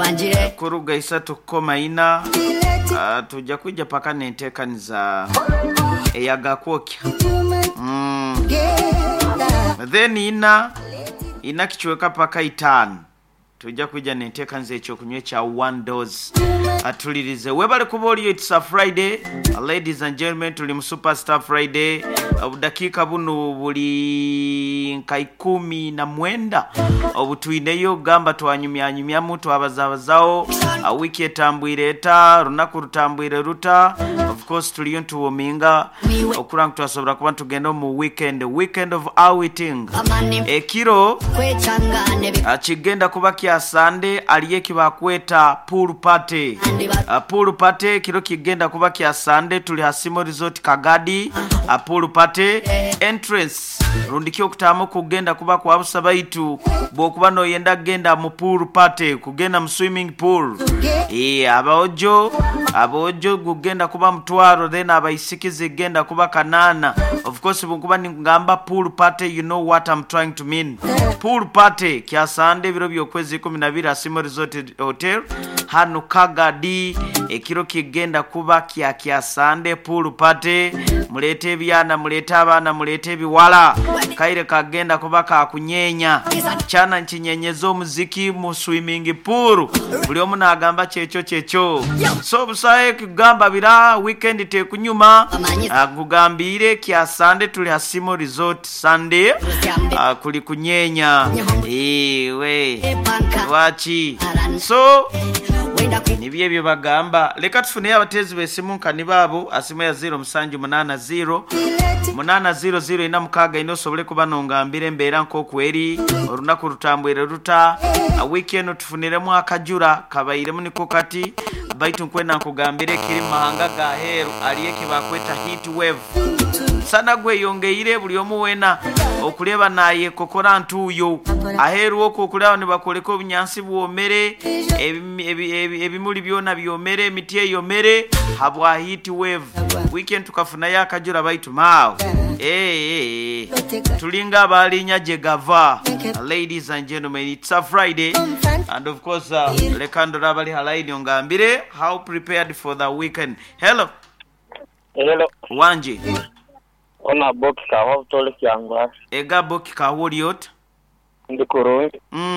kuruga 3.4 tujja kujja paka nentekaniza eyagakwokya then ina kichweka paka 5 tujja kujja nentekaniza ekyokunywa kya 1 dose atulirize webale kuba oliyo it's a Friday ladies and gentlemen tuli mu Superstar Friday obudakika buno buli nka 19 obutwineyo gamba twanyumyanyumyamu twabazabazawo wiki etambwire eta runaku rutambwire ruta of course tuliyo ntuwominga okuranga twasobora kuba tugenda mu weekend of outing ekiro akigenda kuba kya Sunday aliye kibakweta pool party kiro kigenda kuba kya Sunday tuli Hasimo Resort Kagadi pool party entrance rundikyo kutamu kugenda kuba kwa abusabaitu bokuba no yenda genda mu pool party kugenda mu swimming pool abaojo kugenda kuba mtwaro then abaisikize genda kuba kanana of course bukuba ngamba pool party you know what I'm trying to mean pool party kya Sunday biro byokwezi 12 Hasimo Resort Hotel hano Kagadi ekiro kigenda kuba kya Sunday pool party mulete byana mulete abana mulete biwala kaire kagenda kuba kakunyenya chana nchinyenyezo muziki mu swimming pool buli omu nagamba checho so busaye kugamba bira weekend te kunyuma kugambire kya Sunday tuli Hasimo Resort Sunday kuli kunyenya we wachi so nibye byo bagamba leka tufune abatezi besimu nkani babo asimo ya 0 ina mukaga ino sobole kuba nongambire mbera nko kweri orunaku rutambwire ruta weekend tufuniremu akajura kabayiremu niko kati baitu nkwenda nkugambire kiri mahanga ga heru aliye kibakweta heat wave sana gwe yongeire buli omu wena okuleba naye kokora ntuyo aheru okukulaba ne bakoleko obunyansi bwomere ebimuli byona byomere emiti eyomere habwa heat wave weekend tukafuna yakajura baitu mao tulinga balinya jegava ladies and gentlemen it's a Friday and of course lekando rabali halaini ongambire how prepared for the weekend. Hello wanje ona boki ka hotole kyangwa ega boki ka woliot ndikuru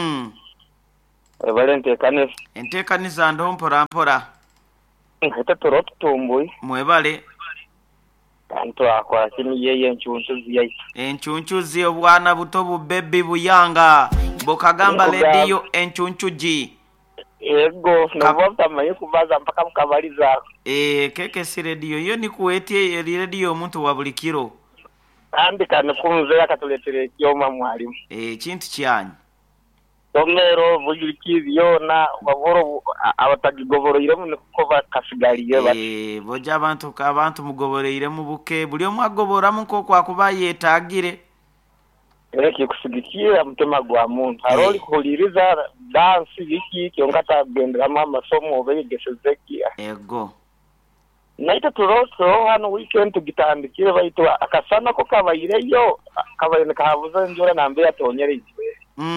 valente kanisa ndo mpora hata torot tumboy mwebale kanto akwa kini yeye enchunchuzi obwana buto bubebbi buyanga bokagamba radio enchunchuji ego novota maye kubaza mpaka mukabaliza keke si radio yo ni kuetie radio omuntu wabulikiro kandi kane kunze yakatuletere kyoma mwalimu kintu kyanyu tomero vulikizi yona waboro abatagigoboroire mu kuva kasigaliye bati boja abantu mugoboreire mu buke buli omwagobora mu ko kwakuba yetagire kikusigikiye mutema gwa muntu aroli kuhuliriza dance iki kyongata gendera mama somo obegesezeki ego naita turoso hano weekend tugitandikire baitu akasana ko kabayireyo kabayene kabuza njora nambe atonyere iwe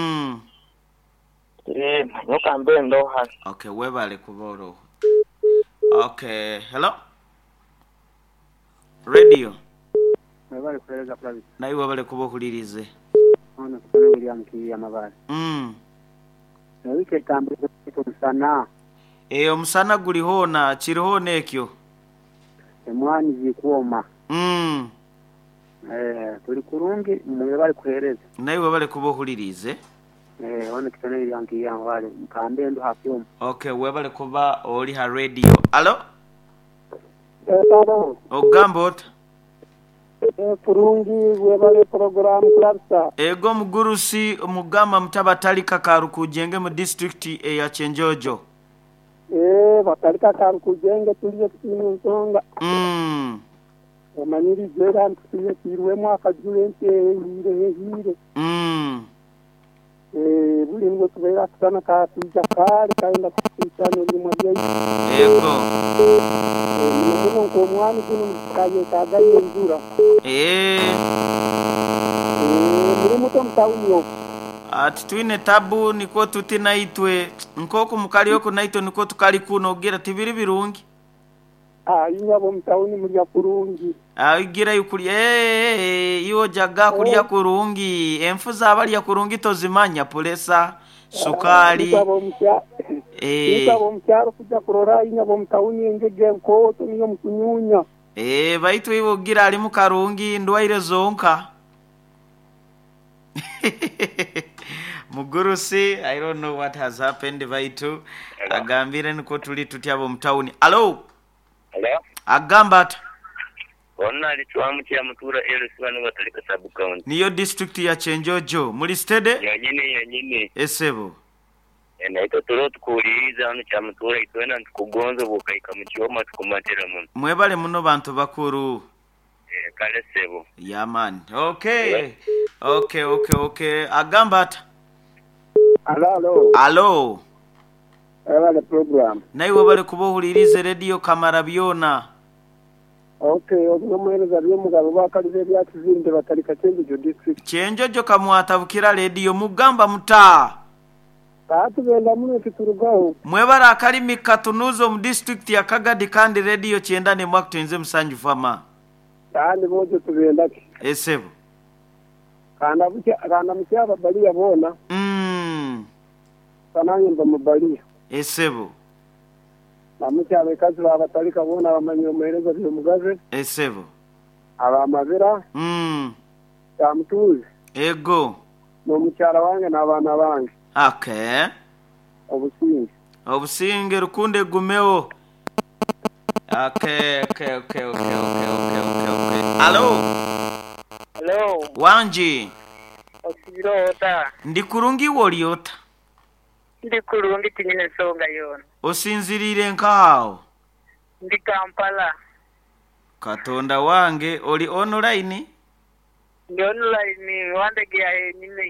nokambe ndo ha okay webale kuboro okay hello radio webale kueleza pravi na iwe webale kubokulirize ono kuna William Kiya mabale weekend tambe musana omusana guli hona kiriho nekyo emwani zikuoma tuli kurungi mwebale kueleza na iwe webale kubokulirize ono kitone William Kiya mabale kambe ndo hafyo okay webale kuba oli ha radio allo tado ogambot kurungi webale program klapsa ego mugurusi mugama mtabatalika karu kujenge mu district ya Chenjojo batalika karu kujenge tuliye kinu nsonga maniri zera tuliye kirwe mwaka julente hire buli ngo tubera sana ka tujja kale kaenda kuitana ni mwaje ego ko mwani kuno kaje kagaye nzura muri muto mtaunyo ati twine tabu niko tutinaitwe nkoko mukali yoko naitwe niko tukali kuno gira tibiri birungi inyabo mtauni mulya kurungi igira yukuri iyo jaga kulya kurungi emfuza abali ya kurungi tozimanya polesa sukali Inyabo mcharo kuja kurora inyabo mtauni ngege nkoto niyo mkunyunya baitu ibo gira ali mu karungi ndwaire zonka Mugurusi, I don't know what has happened baitu agambire niko tuli tutyabo mtauni. Hello. Agambata. Onna alichwamu kya mutura eliswana batalika sub county. Niyo district ya Chenjojo. Muri stede? Yanyine. Esebo. Naito turo tukuliza hano kya mutura itwena tukugonzo bukaika mu cyoma tukumatera muno. Mwebale muno bantu bakuru. Kale sebo. Yeah man. Okay. Agambata. Hello. Wale program. Naiwe bale kubohulirize radio kamara byona. Okay, omuhereza byo mugabo bakalize byatuzinde batalika Chenjojo district. Chenjojo kamwatabukira radio mugamba muta. Batubenda muno tuturugaho. Mwebara akali mikatunuzo mu district ya Kagadi kandi radio cyendane mwaktenze musanju fama. Kandi bojo tubenda ki. Esebo. Kana mcyaba bali yabona. Sananye mbamubali. Esebo. Namucyaba kazi babatalika bona bamanyo muhereza byo mugaze. Esebo. Abamabira. Yamutuze. Ego. No mucyara wange nabana bange. Okay. Obusinge rukunde gumeo. Okay. Hello. Wanji. Osirota. Ndikurungi woliota. Ndikurungi tinyine songa yona. Osinzirire nkao. Ndi Kampala. Katonda wange oli online? Ndi online wandege ya nyine.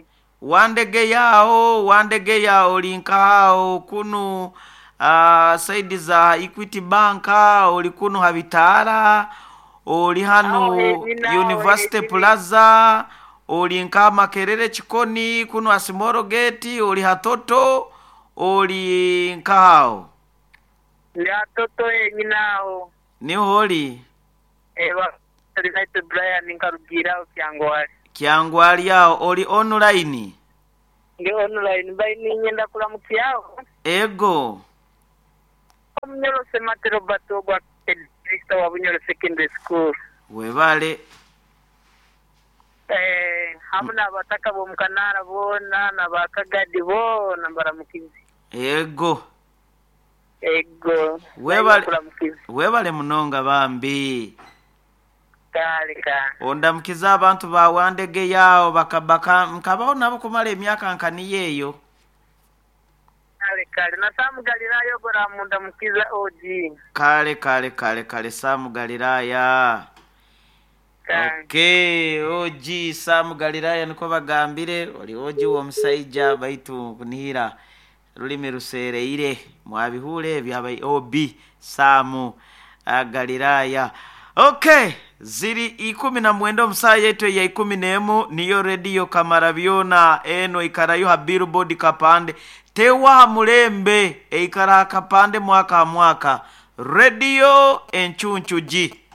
Wandege yao linkao kunu saidi za Equity Bank oli kunu habitara oli hanu University Plaza oli nka Makerere Chikoni kunu Asimoro Gate oli hatoto oli nkao ni hatoto nyinao ni holi ewa United Brian nkarugira Kyangwali yao oli online ndi online bayi nyenda kulamukiyao ego Bunyoro Sematero Batogwa district wa Bunyoro Secondary School webale hamuna abataka bo mukanara bona nabakagadi bona mbaramukizi ego webale munonga bambi kalika onda mkiza abantu ba wandege yao bakabaka mkabaona nabo kumala emyaka nkani yeyo kale na Samu Galilaya gora munda mkiza OG kale Samu Galilaya okay OG Samu Galilaya niko bagambire oli OG wo musaija baitu kunihira rulimi rusereire mwabihule byabaye OB Samu Galilaya okay ziri 10 msaa yetu ya 10 niyo radio kamara byona eno ikarayo ha billboard kapande tewa mulembe ikara kapande mwaka radio enchunchuji